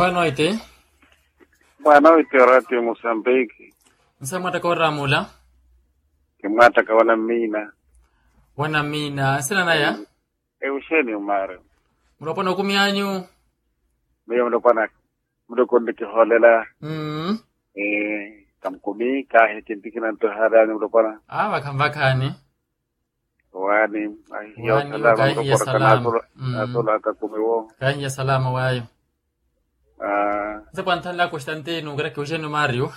noite. Boa noite, Radio Moçambique. Nsamata ko ramula. Kimata ka wana mina. Wana mina. Sila na ya? Eusheni umare. Murapona kumianyu. Meyo mudokon ki holela. Kamkumi kahe kintikina to harani mudokona. Vakani. Wani ya salama. Atola kakumiwo. Kahi ya salama wayo. Sepan tala Constantino gra que Eugênio Mário.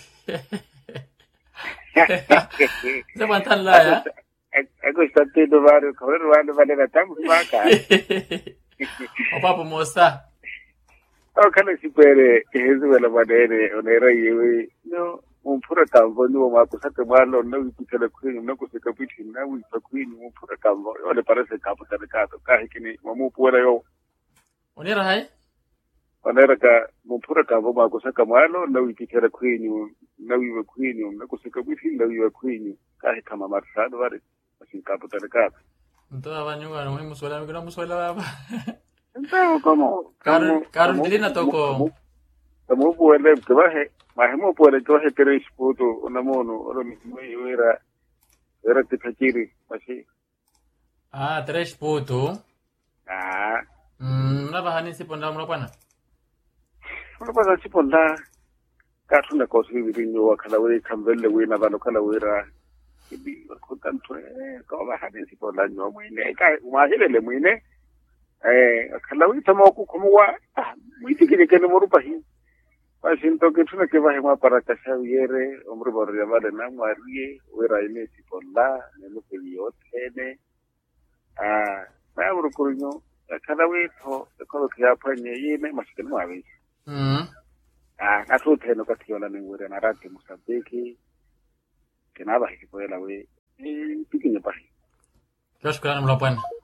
Sepan tala ya. Constantino Mário, correr wani valera tamu maka. O papo moça. Kana sipere kehezu wala madere onera yewe no umpura kambo ni wa kusaka mwalo na wipitele kwini na kuseka piti na wipa kwini umpura kambo ole parece kapo tanikato kahikini mamu puera yo. Onera hai? Onera ka umpura kambo ma kusaka mwalo na wipitele kwini na wipa kwini na kuseka piti na wipa kwini kahikama marsado wale basi kapo tanikato. Nto abanyuga no muswala mikuna muswala baba. Então, como Carolina tocou. Como puede que baje, más puede que baje 3 puto una mono, ora muy era te fachiri, así. 3 puto. Na bahani si ponda mropana. Mropana si ponda. Katuna kosi virinyo wakalawe kambele we na balo kalawera. Ibi ko tanto ko bahani si ponda nyo mwine kai umahile mwine. Kalawi tamaku kumwa mwitikile kene morupa hi pasinto ke tuna ke bahe para kasawiyere omru bor ya bale na marie wera ile sipolla ne lo ke yotene na omru kurinyo kalawi to ko ke apanye yene masikene mawe na to teno ka tiona ne wera na rate Mozambique ke na bahe ko la we pikinye bahe. Shukrani mlapana.